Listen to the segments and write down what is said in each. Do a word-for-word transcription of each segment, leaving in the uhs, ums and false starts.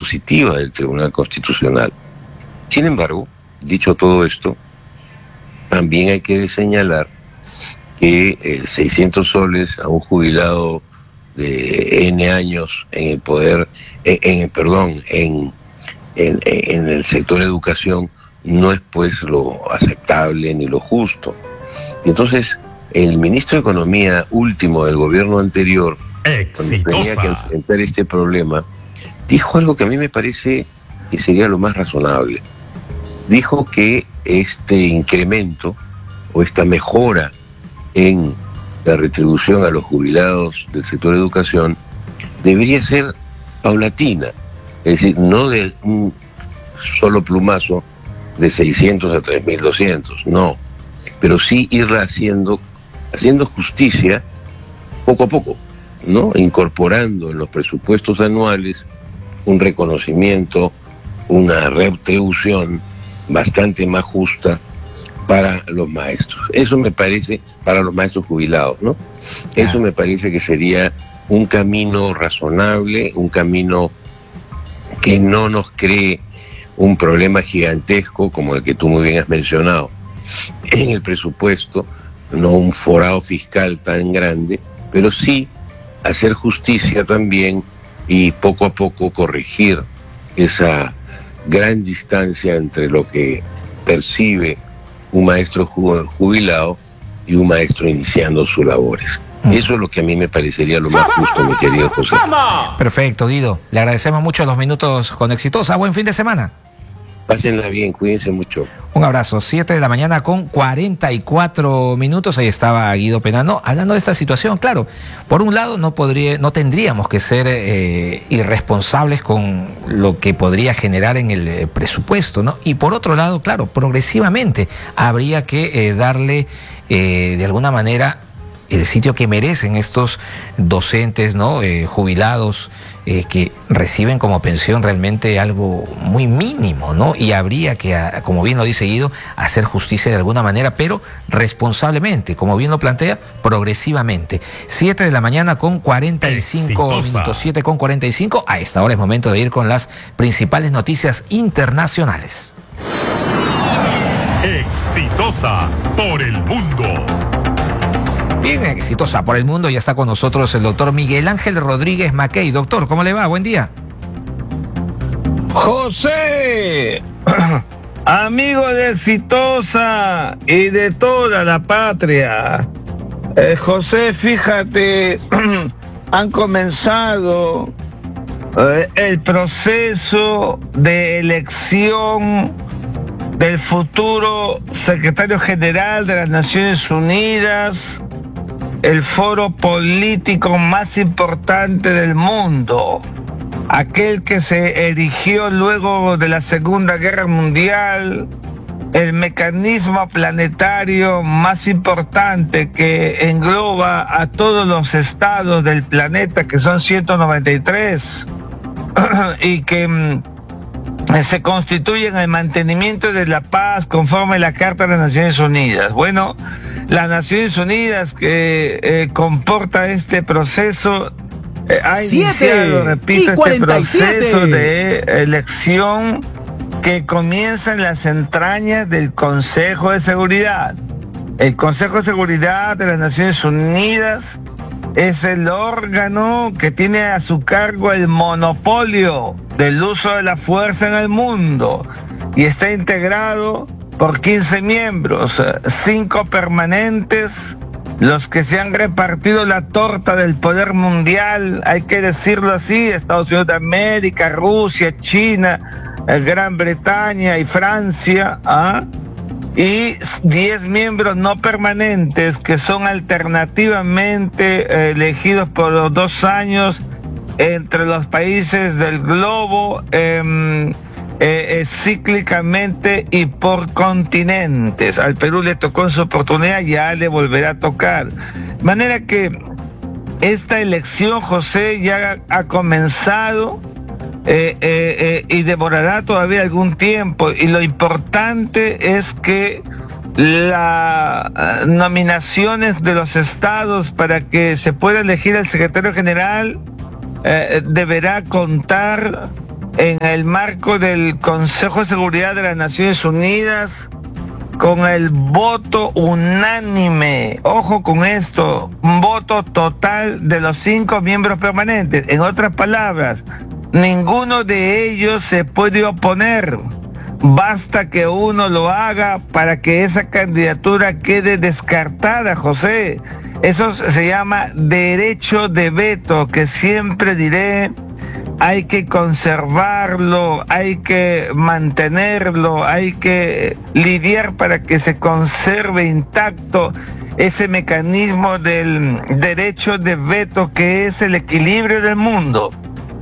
positiva del Tribunal Constitucional. Sin embargo, dicho todo esto, también hay que señalar que eh, seiscientos soles a un jubilado de N años en el poder, en, en perdón, en, en, en el sector educación no es pues lo aceptable ni lo justo. Entonces, el ministro de Economía último del gobierno anterior, Exitosa. cuando tenía que enfrentar este problema, dijo algo que a mí me parece que sería lo más razonable. Dijo que este incremento o esta mejora en la retribución a los jubilados del sector de educación debería ser paulatina, es decir, no de un solo plumazo de seiscientos a tres mil doscientos, no, pero sí irla haciendo, haciendo justicia poco a poco, ¿no? Incorporando en los presupuestos anuales un reconocimiento, una retribución bastante más justa para los maestros. Eso me parece, para los maestros jubilados, ¿no? Eso me parece que sería un camino razonable, un camino que no nos cree un problema gigantesco como el que tú muy bien has mencionado en el presupuesto, no un forado fiscal tan grande, pero sí hacer justicia también y poco a poco corregir esa gran distancia entre lo que percibe un maestro jubilado y un maestro iniciando sus labores. Eso es lo que a mí me parecería lo más justo, mi querido José. Perfecto, Guido. Le agradecemos mucho los minutos con Exitosa. Buen fin de semana. Pásenla bien, cuídense mucho. Un abrazo. Siete de la mañana con cuarenta y cuatro minutos. Ahí estaba Guido Penano hablando de esta situación. Claro, por un lado no podría, no tendríamos que ser eh, irresponsables con lo que podría generar en el eh, presupuesto, ¿no? Y por otro lado, claro, progresivamente habría que eh, darle eh, de alguna manera el sitio que merecen estos docentes, ¿no? Eh, jubilados eh, que reciben como pensión realmente algo muy mínimo, ¿no? Y habría que, como bien lo dice Guido, hacer justicia de alguna manera, pero responsablemente, como bien lo plantea, progresivamente. Siete de la mañana con cuarenta y cinco Exitosa. minutos, siete con cuarenta y cinco. A esta hora es momento de ir con las principales noticias internacionales. Exitosa por el mundo. Bien, Exitosa por el mundo, ya está con nosotros el doctor Miguel Ángel Rodríguez Mackey. Doctor, ¿cómo le va? Buen día. José, amigo de Exitosa y de toda la patria. Eh, José, fíjate, han comenzado eh, el proceso de elección del futuro secretario general de las Naciones Unidas, el foro político más importante del mundo, aquel que se erigió luego de la Segunda Guerra Mundial, el mecanismo planetario más importante que engloba a todos los estados del planeta, que son ciento noventa y tres, y que se constituye en el mantenimiento de la paz conforme a la Carta de las Naciones Unidas. Bueno, las Naciones Unidas que eh, comporta este proceso eh, ha iniciado, repito, este proceso de elección que comienza en las entrañas del Consejo de Seguridad. El Consejo de Seguridad de las Naciones Unidas es el órgano que tiene a su cargo el monopolio del uso de la fuerza en el mundo y está integrado por quince miembros, cinco permanentes, los que se han repartido la torta del poder mundial, hay que decirlo así: Estados Unidos de América, Rusia, China, Gran Bretaña y Francia, ¿ah? y diez miembros no permanentes que son alternativamente eh, elegidos por los dos años entre los países del globo, eh, eh, eh, cíclicamente y por continentes. Al Perú le tocó en su oportunidad, ya le volverá a tocar. De manera que esta elección, José, ya ha comenzado. Eh, eh, eh, y demorará todavía algún tiempo, y lo importante es que las uh, nominaciones de los estados para que se pueda elegir al secretario general eh, deberá contar en el marco del Consejo de Seguridad de las Naciones Unidas, con el voto unánime, ojo con esto, un voto total de los cinco miembros permanentes. En otras palabras, ninguno de ellos se puede oponer. Basta que uno lo haga para que esa candidatura quede descartada, José. Eso se llama derecho de veto, que siempre diré, hay que conservarlo, hay que mantenerlo, hay que lidiar para que se conserve intacto ese mecanismo del derecho de veto, que es el equilibrio del mundo.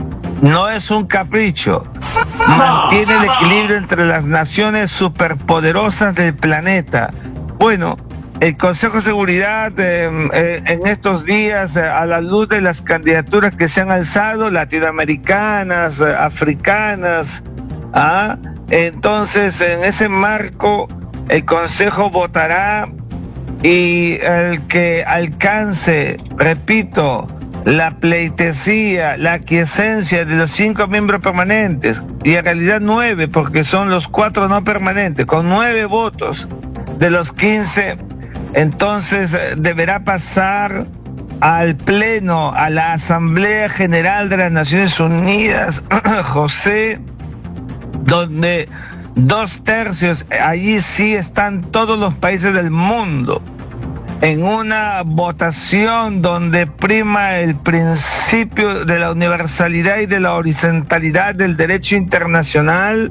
No es un capricho, mantiene el equilibrio entre las naciones superpoderosas del planeta. Bueno, el Consejo de Seguridad eh, eh, en estos días, eh, a la luz de las candidaturas que se han alzado, latinoamericanas, eh, africanas, ¿ah? Entonces en ese marco el Consejo votará, y el que alcance, repito, la pleitesía, la aquiescencia de los cinco miembros permanentes, y en realidad nueve, porque son los cuatro no permanentes, con nueve votos de los quince, entonces deberá pasar al Pleno, a la Asamblea General de las Naciones Unidas, José, donde dos tercios, allí sí están todos los países del mundo, en una votación donde prima el principio de la universalidad y de la horizontalidad del derecho internacional.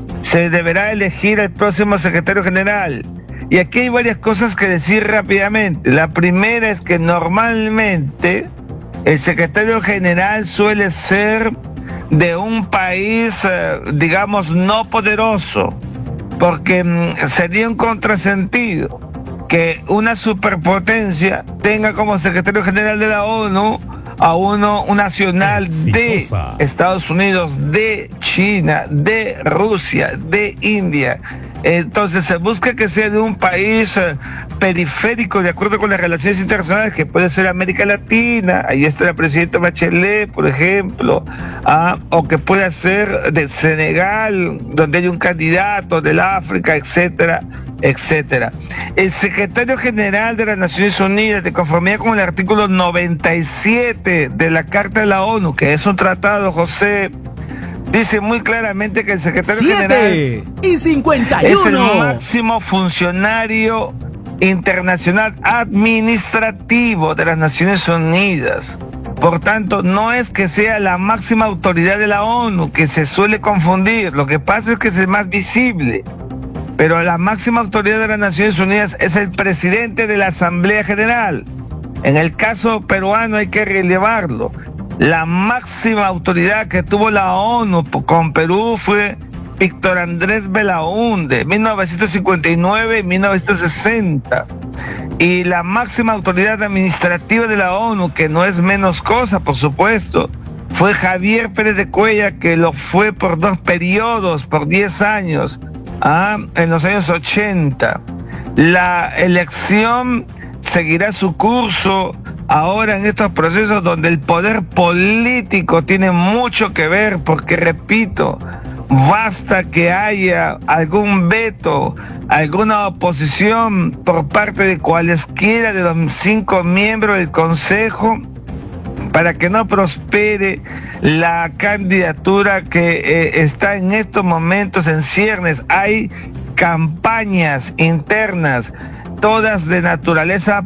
Se deberá elegir el próximo secretario general. Y aquí hay varias cosas que decir rápidamente. La primera es que normalmente el secretario general suele ser de un país, eh, digamos, no poderoso, porque mm, sería un contrasentido que una superpotencia tenga como secretario general de la ONU a uno, un nacional Exitosa. de Estados Unidos, de China, de Rusia, de India. Entonces se busca que sea de un país eh, periférico, de acuerdo con las relaciones internacionales, que puede ser América Latina, ahí está la presidenta Bachelet, por ejemplo, ah, o que pueda ser del Senegal, donde hay un candidato, del África, etcétera, etcétera. El secretario general de las Naciones Unidas, de conformidad con el artículo noventa y siete de la Carta de la ONU, que es un tratado, José, dice muy claramente que el secretario general y cincuenta y uno es el máximo funcionario internacional administrativo de las Naciones Unidas. Por tanto, no es que sea la máxima autoridad de la ONU, que se suele confundir. Lo que pasa es que es el más visible. Pero la máxima autoridad de las Naciones Unidas es el presidente de la Asamblea General. En el caso peruano hay que relevarlo. La máxima autoridad que tuvo la ONU con Perú fue Víctor Andrés Belaúnde, mil novecientos cincuenta y nueve y mil novecientos sesenta. Y la máxima autoridad administrativa de la ONU, que no es menos cosa, por supuesto, fue Javier Pérez de Cuellar, que lo fue por dos periodos, por diez años, ah, en los años ochenta. La elección seguirá su curso ahora en estos procesos donde el poder político tiene mucho que ver, porque repito, basta que haya algún veto, alguna oposición por parte de cualesquiera de los cinco miembros del Consejo para que no prospere la candidatura que eh, está en estos momentos en ciernes. Hay campañas internas, todas de naturaleza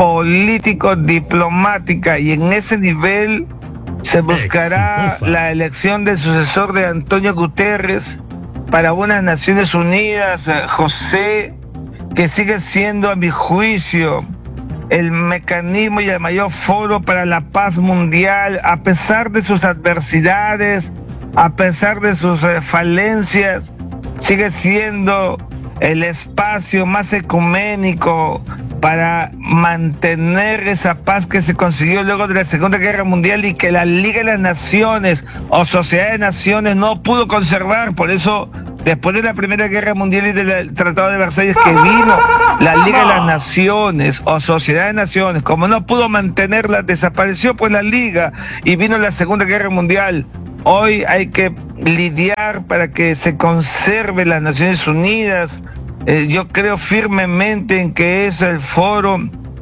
político-diplomática, y en ese nivel se buscará Exitosa. la elección del sucesor de Antonio Guterres para unas Naciones Unidas, José, que sigue siendo, a mi juicio, el mecanismo y el mayor foro para la paz mundial, a pesar de sus adversidades, a pesar de sus eh, falencias, sigue siendo el espacio más ecuménico para mantener esa paz que se consiguió luego de la Segunda Guerra Mundial y que la Liga de las Naciones o Sociedad de Naciones no pudo conservar. Por eso, después de la Primera Guerra Mundial y del Tratado de Versalles, que vino la Liga de las Naciones o Sociedad de Naciones, como no pudo mantenerla, desapareció pues la Liga y vino la Segunda Guerra Mundial. Hoy hay que lidiar para que se conserve las Naciones Unidas. Eh, yo creo firmemente en que es el foro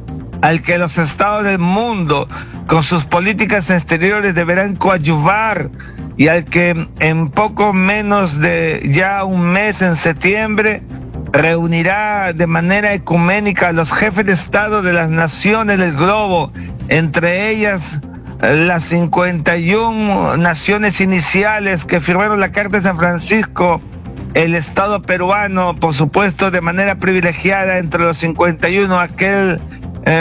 al que los estados del mundo, con sus políticas exteriores, deberán coadyuvar, y al que en poco menos de ya un mes, en septiembre, reunirá de manera ecuménica a los jefes de Estado de las naciones del globo, entre ellas las cincuenta y una naciones iniciales que firmaron la Carta de San Francisco, el Estado peruano, por supuesto, de manera privilegiada entre los cincuenta y uno, aquel eh,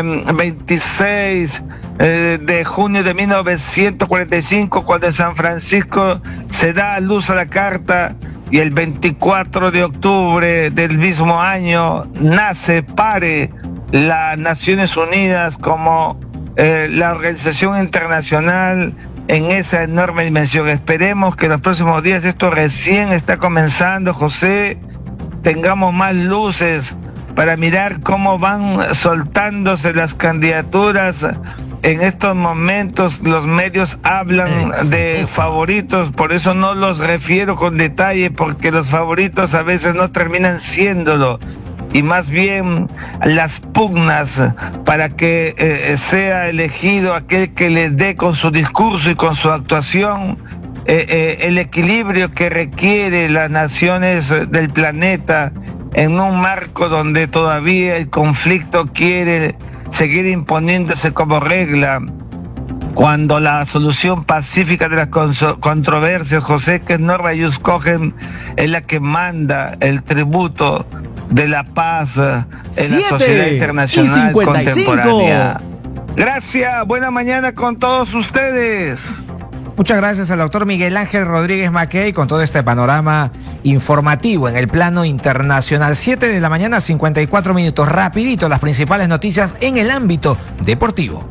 veintiséis eh, de junio de mil novecientos cuarenta y cinco, cuando en San Francisco se da a luz a la Carta, y el veinticuatro de octubre del mismo año nace, pare, las Naciones Unidas como eh, la organización internacional en esa enorme dimensión. Esperemos que en los próximos días, esto recién está comenzando, José, tengamos más luces para mirar cómo van soltándose las candidaturas. En estos momentos los medios hablan de favoritos, por eso no los refiero con detalle, porque los favoritos a veces no terminan siéndolo, y más bien las pugnas para que eh, sea elegido aquel que les dé con su discurso y con su actuación eh, eh, el equilibrio que requiere las naciones del planeta en un marco donde todavía el conflicto quiere seguir imponiéndose como regla, cuando la solución pacífica de las controversias, José, que es norma ius cogen, es la que manda el tributo de la paz en la sociedad internacional contemporánea. Gracias, buena mañana con todos ustedes. Muchas gracias al doctor Miguel Ángel Rodríguez Mackey con todo este panorama informativo en el plano internacional. siete de la mañana, cincuenta y cuatro minutos. Rapidito las principales noticias en el ámbito deportivo.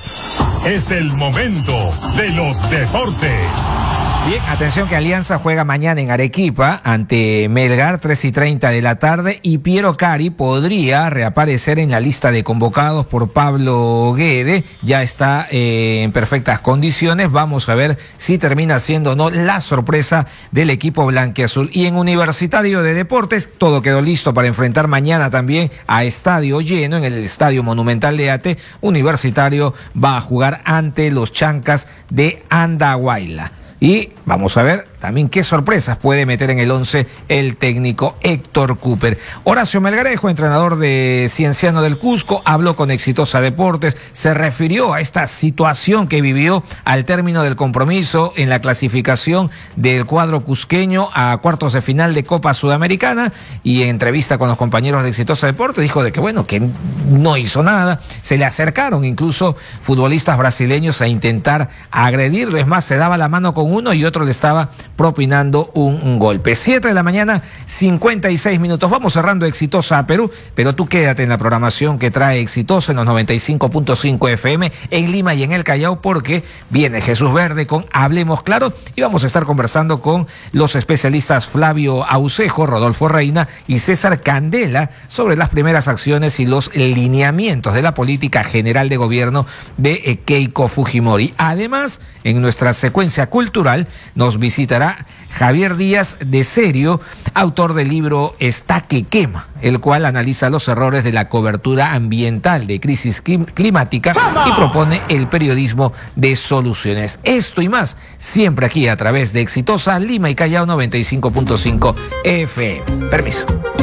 Es el momento de los deportes. Bien, atención que Alianza juega mañana en Arequipa ante Melgar, tres y treinta de la tarde, y Piero Cari podría reaparecer en la lista de convocados por Pablo Guede. Ya está eh, en perfectas condiciones. Vamos a ver si termina siendo o no la sorpresa del equipo blanquiazul. Y en Universitario de Deportes, todo quedó listo para enfrentar mañana también a estadio lleno en el Estadio Monumental de Ate. Universitario va a jugar ante los Chancas de Andahuayla. Y vamos a ver también qué sorpresas puede meter en el once el técnico Héctor Cooper. Horacio Melgarejo, entrenador de Cienciano del Cusco, habló con Exitosa Deportes, se refirió a esta situación que vivió al término del compromiso en la clasificación del cuadro cusqueño a cuartos de final de Copa Sudamericana, y en entrevista con los compañeros de Exitosa Deportes dijo de que bueno, que no hizo nada, se le acercaron incluso futbolistas brasileños a intentar agredirlo, es más, se daba la mano con uno y otro le estaba propinando un, un golpe. siete de la mañana, cincuenta y seis minutos. Vamos cerrando Exitosa a Perú, pero tú quédate en la programación que trae Exitosa en los noventa y cinco punto cinco F M en Lima y en el Callao, porque viene Jesús Verde con Hablemos Claro y vamos a estar conversando con los especialistas Flavio Aucejo, Rodolfo Reina y César Candela sobre las primeras acciones y los lineamientos de la política general de gobierno de Keiko Fujimori. Además, en nuestra secuencia cultural nos visitará Javier Díaz de Serio, autor del libro Está que quema, el cual analiza los errores de la cobertura ambiental de crisis climática y propone el periodismo de soluciones. Esto y más, siempre aquí a través de Exitosa Lima y Callao noventa y cinco punto cinco F M. Permiso.